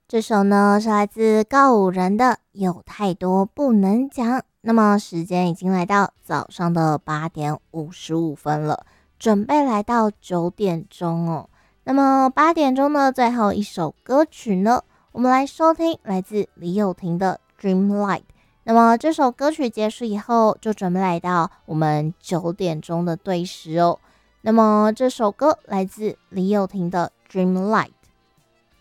这首呢是来自告五人的《有太多不能讲》。那么时间已经来到早上的8:55了，准备来到9点钟哦。那么8点钟的最后一首歌曲呢，我们来收听来自李友廷的《Dreamlight》。那么这首歌曲结束以后，就准备来到我们9点钟的对时哦。那么这首歌来自李友廷的《Dreamlight》。